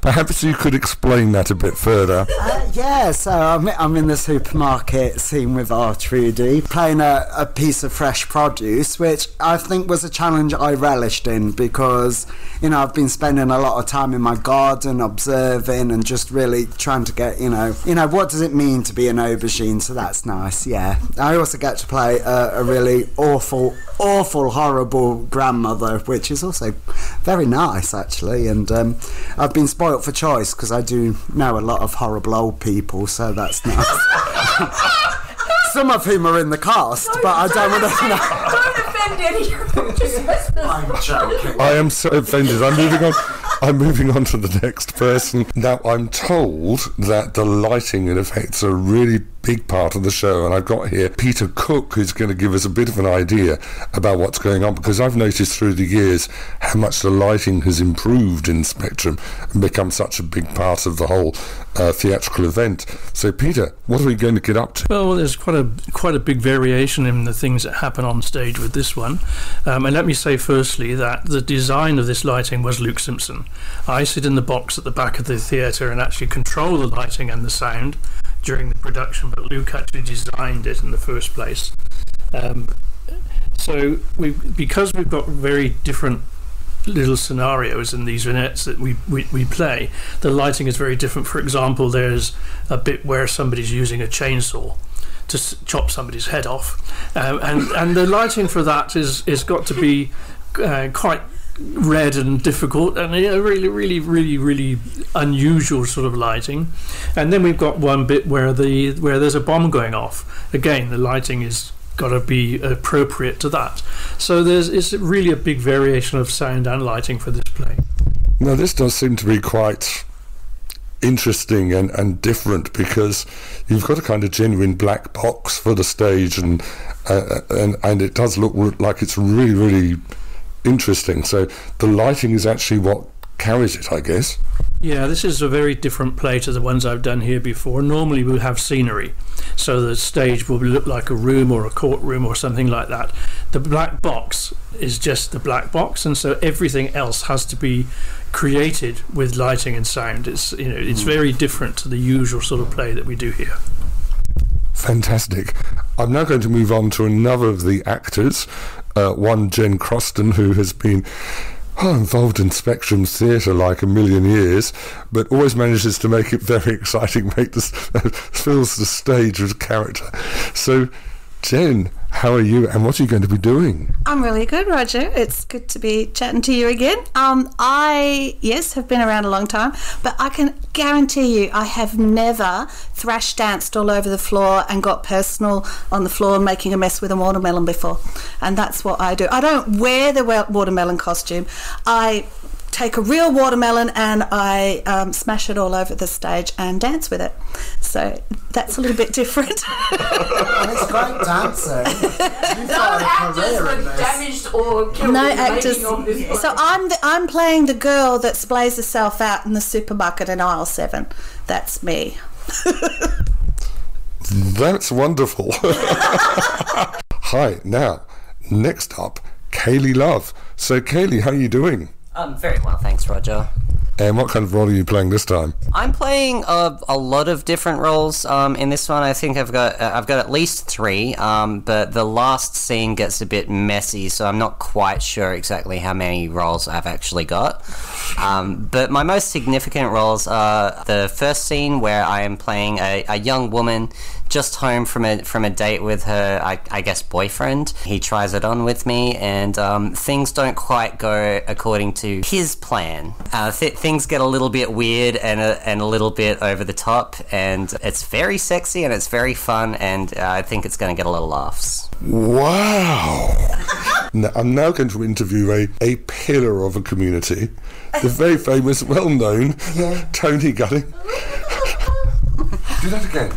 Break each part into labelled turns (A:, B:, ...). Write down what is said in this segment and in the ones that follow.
A: Perhaps you could explain that a bit further.
B: So I'm in the supermarket scene with R. playing a piece of fresh produce, which I think was a challenge I relished in because, you know, I've been spending a lot of time in my garden observing and just really trying to get, you know, what does it mean to be an aubergine? So that's nice, yeah. I also get to play a really awful, horrible grandmother, which is also very nice, actually. And I've been spoilt for choice because I do know a lot of horrible old people, so that's nice. Some of whom are in the cast, but I don't want to know.
C: Don't offend any.
B: I'm joking.
A: I am so offended. I'm moving on to the next person. Now, I'm told that the lighting and effects are a really big part of the show, and I've got here Peter Cook, who's going to give us a bit of an idea about what's going on, because I've noticed through the years how much the lighting has improved in Spectrum and become such a big part of the whole theatrical event. So, Peter, what are we going to get up to?
D: Well, there's quite a big variation in the things that happen on stage with this one. And let me say firstly that the design of this lighting was Luke Simpson. I sit in the box at the back of the theatre and actually control the lighting and the sound during the production, but Luke actually designed it in the first place. So because we've got very different little scenarios in these vignettes that we play, the lighting is very different. For example, there's a bit where somebody's using a chainsaw to chop somebody's head off, and the lighting for that is got to be quite red and difficult, and a really unusual sort of lighting. And then we've got one bit where there's a bomb going off. Again, the lighting is got to be appropriate to that. So it's really a big variation of sound and lighting for this play.
A: Now, this does seem to be quite interesting and different, because you've got a kind of genuine black box for the stage, and it does look like it's really interesting. So the lighting is actually what carries it, I guess.
D: Yeah, this is a very different play to the ones I've done here before. Normally we'll have scenery, so the stage will look like a room or a courtroom or something like that. The black box is just the black box, and so everything else has to be created with lighting and sound. It's very different to the usual sort of play that we do here.
A: Fantastic. I'm now going to move on to another of the actors, one Jen Croston, who has been involved in Spectrum's theatre like a million years, but always manages to make it very exciting, fills the stage with character. So, Jen, how are you, and what are you going to be doing?
E: I'm really good, Roger. It's good to be chatting to you again. I have been around a long time, but I can guarantee you I have never thrash danced all over the floor and got personal on the floor making a mess with a watermelon before. And that's what I do. I don't wear the watermelon costume. I take a real watermelon and I smash it all over the stage and dance with it. So that's a little bit different.
B: It's great dancing.
C: No actors were damaged or killed.
E: No
C: in the
E: actors.
C: making of this.
E: So I'm playing the girl that splays herself out in the supermarket in aisle 7. That's me.
A: That's wonderful. Hi, now, next up, Kaylee Love. So, Kaylee, how are you doing?
F: Very well, thanks, Roger.
A: And what kind of role are you playing this time?
F: I'm playing a lot of different roles in this one. I think I've got at least 3, but the last scene gets a bit messy, so I'm not quite sure exactly how many roles I've actually got. But my most significant roles are the first scene where I am playing a young woman just home from a date with her, I guess, boyfriend. He tries it on with me, and things don't quite go according to his plan. Things get a little bit weird and a little bit over the top, and it's very sexy and it's very fun, and I think it's going to get a lot of laughs.
A: Wow! Now, I'm now going to interview a pillar of a community, the very famous, well-known Tony Gunning. Do that again.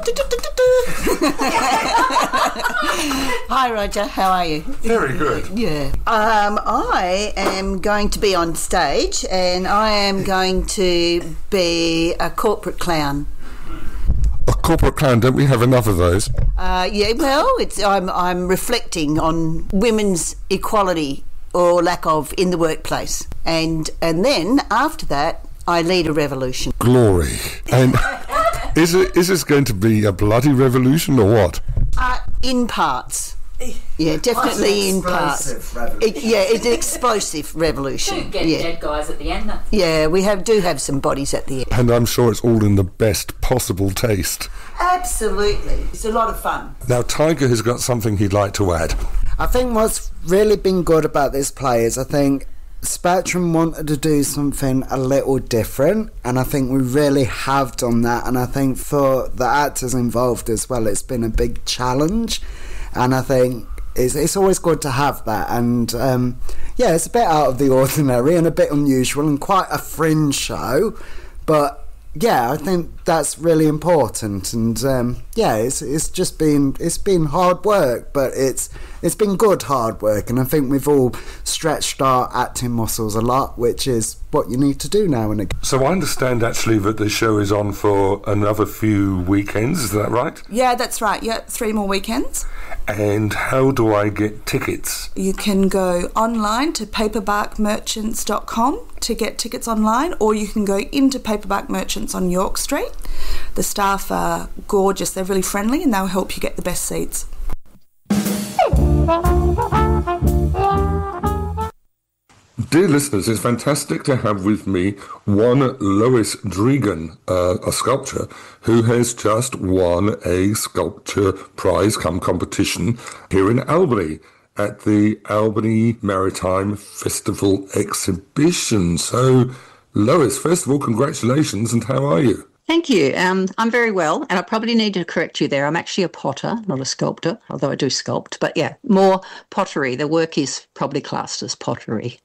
G: Hi, Roger. How are you?
A: Very good.
G: Yeah. I am going to be on stage, and I am going to be a corporate clown.
A: A corporate clown? Don't we have enough of those?
G: Yeah. Well, I'm reflecting on women's equality or lack of in the workplace, and then after that, I lead a revolution.
A: Glory. And is this going to be a bloody revolution or what?
G: In parts. Yeah, definitely in parts. It's an explosive revolution.
C: Do get dead guys at the end, though.
G: Yeah, we do have some bodies at the end.
A: And I'm sure it's all in the best possible taste.
G: Absolutely. It's a lot of fun.
A: Now, Tiger has got something he'd like to add.
B: I think what's really been good about this play is I think Spectrum wanted to do something a little different, and I think we really have done that. And I think for the actors involved as well, it's been a big challenge. And I think it's always good to have that. And it's a bit out of the ordinary and a bit unusual and quite a fringe show. But yeah, I think that's really important. And it's just been hard work, but it's been good hard work. And I think we've all stretched our acting muscles a lot, which is what you need to do now and again.
A: So I understand actually that the show is on for another few weekends, is that right?
H: Yeah, that's right. Yeah, 3 more weekends.
A: And how do I get tickets?
H: You can go online to paperbackmerchants.com to get tickets online, or you can go into Paperback Merchants on York Street. The staff are gorgeous, they're really friendly, and they'll help you get the best seats.
A: Dear listeners, it's fantastic to have with me one Lois Dregan, a sculptor, who has just won a sculpture prize come competition here in Albany at the Albany Maritime Festival exhibition. So, Lois, first of all, congratulations, and how are you?
I: Thank you. I'm very well, and I probably need to correct you there. I'm actually a potter, not a sculptor, although I do sculpt. But yeah, more pottery. The work is probably classed as pottery.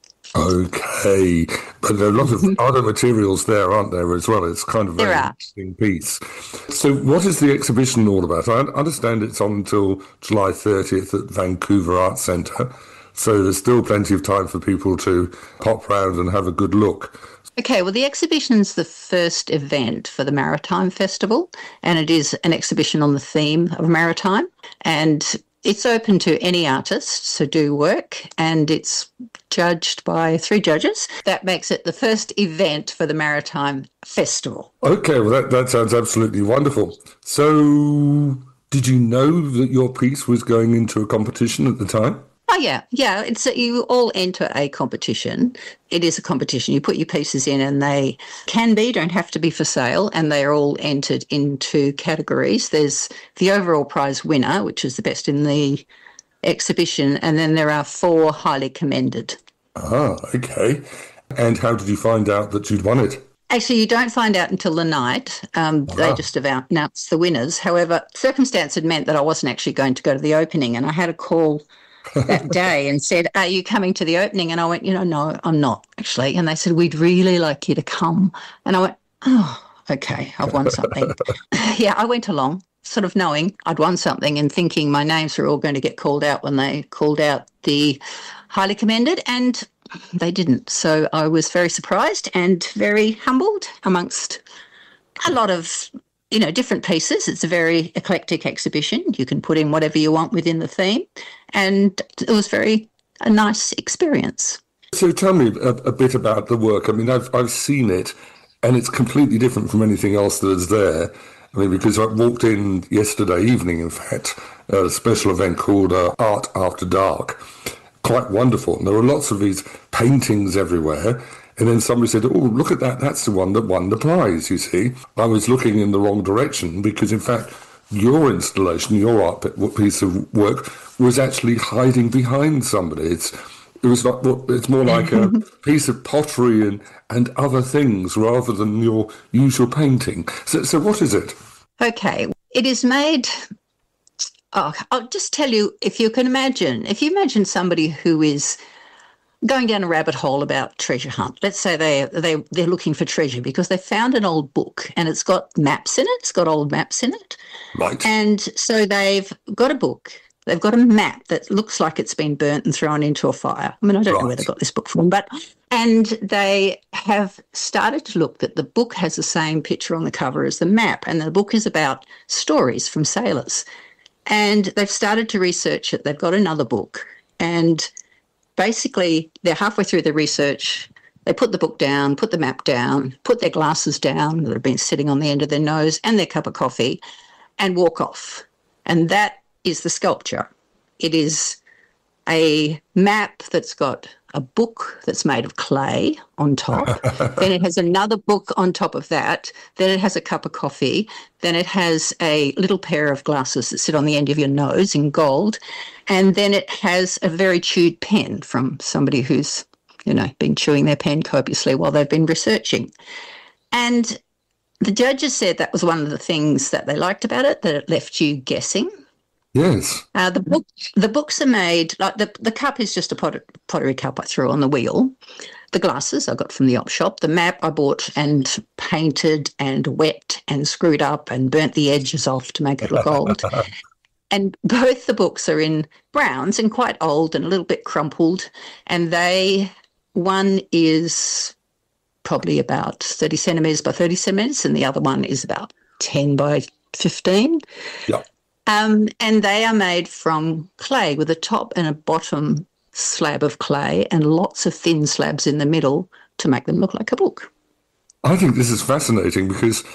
A: Okay, but there are a lot of other materials there, aren't there, as well? It's kind of a very interesting piece. So what is the exhibition all about? I understand it's on until July 30th at Vancouver Arts Centre, so there's still plenty of time for people to pop round and have a good look.
I: Okay, well, the exhibition's the first event for the Maritime Festival, and it is an exhibition on the theme of maritime, and it's open to any artists who do work, and it's judged by 3 judges. That makes it the first event for the Maritime Festival.
A: Okay, well, that sounds absolutely wonderful. So, did you know that your piece was going into a competition at the time?
I: Oh, yeah. It's you all enter a competition. It is a competition. You put your pieces in and they don't have to be for sale, and they're all entered into categories. There's the overall prize winner, which is the best in the exhibition, and then there are 4 highly commended.
A: Ah, okay. And how did you find out that you'd won it?
I: Actually, you don't find out until the night. They just announced the winners. However, circumstance had meant that I wasn't actually going to go to the opening, and I had a call that day and said, "Are you coming to the opening?" And I went, "No, I'm not, actually." And they said, "We'd really like you to come." And I went, "Oh, okay, I've won something." Yeah, I went along, sort of knowing I'd won something and thinking my names were all going to get called out when they called out the highly commended, and they didn't. So I was very surprised and very humbled amongst a lot of different pieces. It's a very eclectic exhibition. You can put in whatever you want within the theme, and it was a nice experience.
A: So tell me a bit about the work. I mean, I've seen it, and it's completely different from anything else that is there. I mean, because I walked in yesterday evening, in fact, a special event called Art After Dark. Quite wonderful. And there were lots of these paintings everywhere. And then somebody said, "Oh, look at that. That's the one that won the prize, you see." I was looking in the wrong direction because, in fact, your installation, your art piece of work was actually hiding behind somebody. It's more like a piece of pottery and other things rather than your usual painting. So what is it?
I: Okay. It is made... I'll just tell you, if you imagine somebody who is going down a rabbit hole about treasure hunt. Let's say they're looking for treasure because they found an old book and it's got maps in it. It's got old maps in it.
A: Right.
I: And so they've got a book. They've got a map that looks like it's been burnt and thrown into a fire. I mean, I don't know where they got this book from, and they have started to look that the book has the same picture on the cover as the map, and the book is about stories from sailors. And they've started to research it. They've got another book, and basically they're halfway through the research. They put the book down, put the map down, put their glasses down that have been sitting on the end of their nose and their cup of coffee and walk off. And that is the sculpture. It is a map that's got a book that's made of clay on top. Then it has another book on top of that. Then it has a cup of coffee. Then it has a little pair of glasses that sit on the end of your nose in gold. And then it has a very chewed pen from somebody who's, been chewing their pen copiously while they've been researching. And the judges said that was one of the things that they liked about it, that it left you guessing.
A: Yes.
I: The books are made, like the cup is just a pottery cup I threw on the wheel. The glasses I got from the op shop. The map I bought and painted and wet and screwed up and burnt the edges off to make it look old. And both the books are in browns and quite old and a little bit crumpled. And one is probably about 30 centimetres by 30 centimetres and the other one is about 10 by 15.
A: Yeah.
I: And they are made from clay with a top and a bottom slab of clay and lots of thin slabs in the middle to make them look like a book.
A: I think this is fascinating because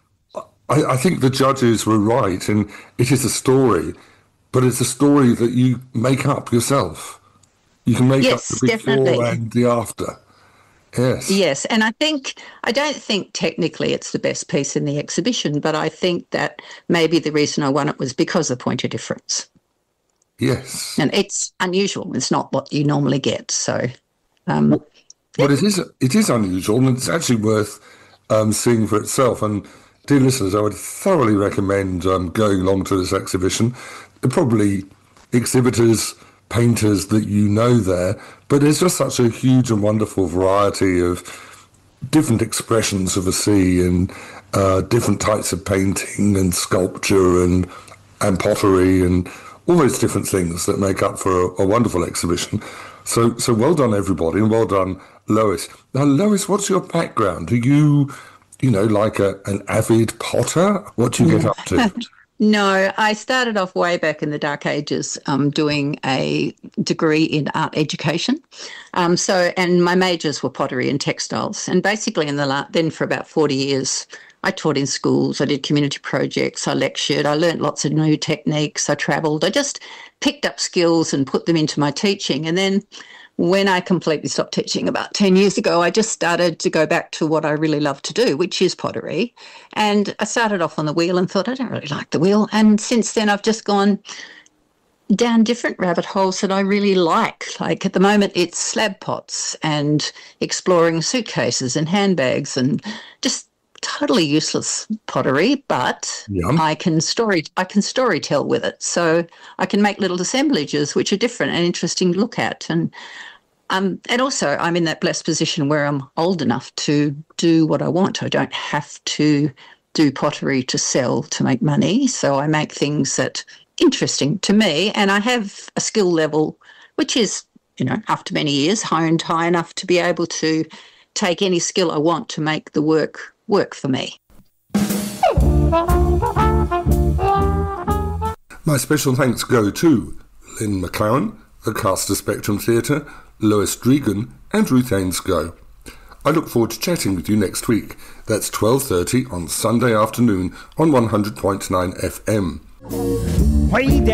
A: I think the judges were right, and it is a story, but it's a story that you make up yourself. You can make up the before
I: definitely.
A: And the after. Yes.
I: Yes, and I don't think technically it's the best piece in the exhibition, but I think that maybe the reason I won it was because of point of difference.
A: Yes.
I: And it's unusual. It's not what you normally get. So,
A: But it is unusual, and it's actually worth seeing for itself. And dear listeners, I would thoroughly recommend going along to this exhibition. There are probably exhibitors, painters that there, but there's just such a huge and wonderful variety of different expressions of a sea and different types of painting and sculpture and pottery and all those different things that make up for a wonderful exhibition. So well done, everybody, and well done, Lois. Now, Lois, what's your background? Are you, like an avid potter? What do you get up to?
I: No, I started off way back in the dark ages doing a degree in art education. And my majors were pottery and textiles. And basically then for about 40 years, I taught in schools, I did community projects, I lectured, I learnt lots of new techniques, I travelled. I just picked up skills and put them into my teaching. And then when I completely stopped teaching about 10 years ago, I just started to go back to what I really love to do, which is pottery. And I started off on the wheel and thought, I don't really like the wheel. And since then, I've just gone down different rabbit holes that I really like. Like at the moment, it's slab pots and exploring suitcases and handbags and just totally useless pottery, but I can story tell with it. So I can make little assemblages which are different and interesting to look at. And also I'm in that blessed position where I'm old enough to do what I want. I don't have to do pottery to sell to make money. So I make things that are interesting to me, and I have a skill level which is, after many years, honed high enough to be able to take any skill I want to make the work for me.
A: My special thanks go to Lynn McLaren, the Castor Spectrum Theatre, Lois Dregan and Ruth Ainscough. I look forward to chatting with you next week. That's 12:30 on Sunday afternoon on 100.9 FM.
J: Way down